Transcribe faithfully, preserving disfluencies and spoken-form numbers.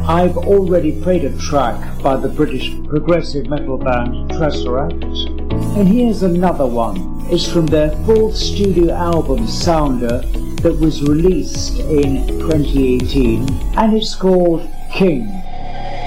I've already played a track by the British progressive metal band Tesseract, and here's another one. It's from their fourth studio album Sounder that was released in twenty eighteen, and it's called King.